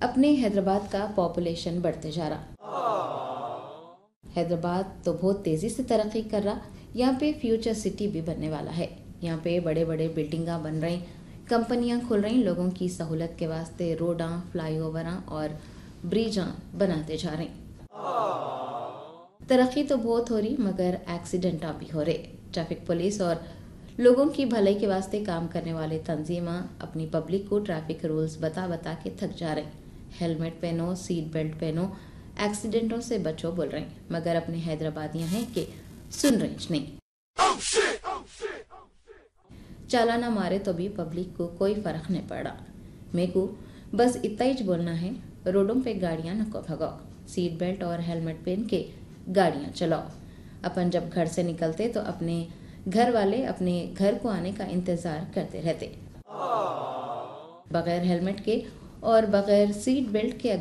अपने हैदराबाद का पॉपुलेशन बढ़ते जा रहा। हैदराबाद तो बहुत तेज़ी से तरक्की कर रहा। यहाँ पे फ्यूचर सिटी भी बनने वाला है। यहाँ पे बड़े बड़े बिल्डिंगा बन रही, कंपनियाँ खुल रही, लोगों की सहूलत के वास्ते रोडां, फ्लाईओवरां और ब्रिजां बनाते जा रही। तरक्की तो बहुत हो रही मगर एक्सीडेंट भी हो रहे। ट्रैफिक पुलिस और लोगों की भलाई के वास्ते काम करने वाले तंजीमां अपनी पब्लिक को ट्रैफिक रूल्स बता बता के थक जा रहे। हेलमेट पहनो, सीट बेल्ट पहनो, एक्सीडेंटों से बचो बोल रहे, मगर अपने हैदराबादियां हैं कि सुन रही नहीं। चालाना मारे तो भी पब्लिक को कोई फर्क नहीं पड़ा। मेरे को बस इतना ही बोलना है, रोडों पे गाड़ियां नको भगाओ, सीट बेल्ट और हेलमेट पहन के गाड़ियां चलाओ। अपन जब घर से निकलते तो अपने घर वाले अपने घर को आने का इंतजार करते रहते। बगैर हेलमेट के और बगैर सीट बेल्ट के